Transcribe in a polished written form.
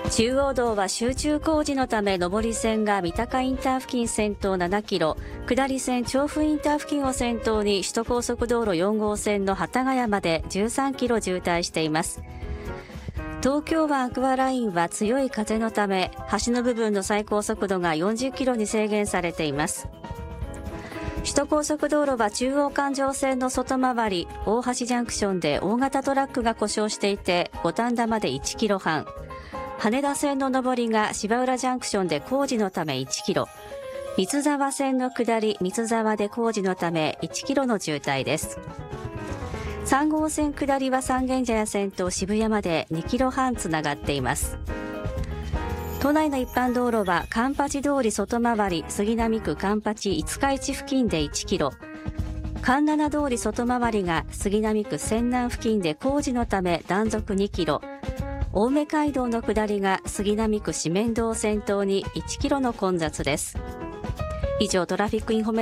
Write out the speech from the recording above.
中央道は集中工事のため上り線が三鷹インター付近先頭7キロ、下り線調布インター付近を先頭に首都高速道路4号線の幡ヶ谷まで13キロ渋滞しています。東京湾アクアラインは強い風のため橋の部分の最高速度が40キロに制限されています。首都高速道路は中央環状線の外回り大橋ジャンクションで大型トラックが故障していて五反田まで1キロ半、羽田線の上りが芝浦ジャンクションで工事のため1キロ、三ツ沢線の下り三ツ沢で工事のため1キロの渋滞です。3号線下りは三軒茶屋線と渋谷まで2キロ半つながっています。都内の一般道路は環八通り外回り杉並区環八五日市付近で1キロ、環七通り外回りが杉並区泉南付近で工事のため断続2キロ、青梅街道の下りが杉並区四面堂を先頭に1キロの混雑です。以上トラフィックインフォメーション